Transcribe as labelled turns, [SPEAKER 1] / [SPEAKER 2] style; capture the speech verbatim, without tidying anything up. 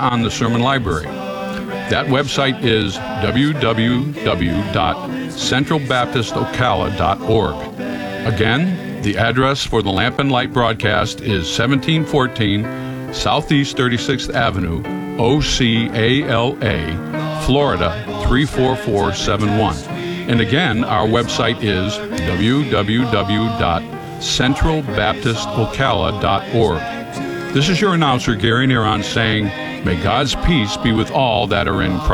[SPEAKER 1] on the Sermon Library. That website is w w w dot central baptist ocala dot org. Again, the address for the Lamp and Light broadcast is seventeen fourteen Southeast thirty-sixth Avenue, O C A L A, Florida three four four seven one. And again, our website is w w w dot central baptist ocala dot org. This is your announcer, Gary Neron, saying, may God's peace be with all that are in Christ.